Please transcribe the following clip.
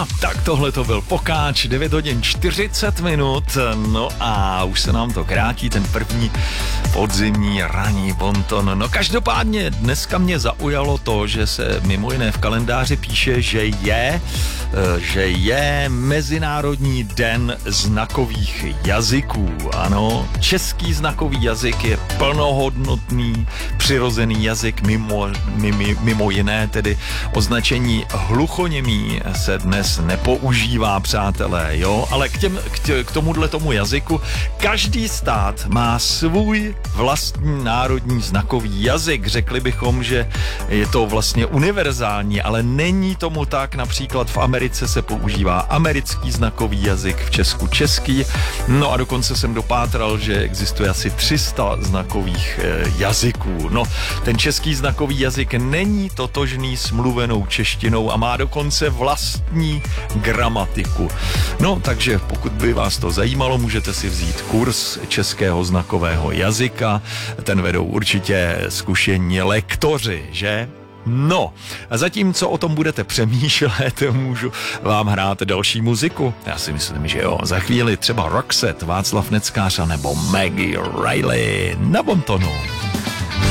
Tak tohle to byl Pokáč, 9 hodin 40 minut, no a už se nám to krátí, ten první podzimní ranní bonton. No každopádně dneska mě zaujalo to, že se mimo jiné v kalendáři píše, že je Mezinárodní den znakových jazyků. Ano, český znakový jazyk je plnohodnotný, přirozený jazyk, mimo jiné tedy označení hluchoněmý se dnes nepoužívá, přátelé, jo, ale k tomuhle tomu jazyku každý stát má svůj vlastní národní znakový jazyk. Řekli bychom, že je to vlastně univerzální, ale není tomu tak. Například v Americe se používá americký znakový jazyk, v Česku český, no a dokonce jsem dopátral, že existuje asi 300 znakových jazyků. No, ten český znakový jazyk není totožný s mluvenou češtinou a má dokonce vlastní gramatiku. No, takže pokud by vás to zajímalo, můžete si vzít kurz českého znakového jazyka. Ten vedou určitě zkušení lektoři, že? No, a zatímco o tom budete přemýšlet, můžu vám hrát další muziku. Já si myslím, že jo. Za chvíli třeba Roxette, Václav Neckář nebo Maggie Reilly na bontonu.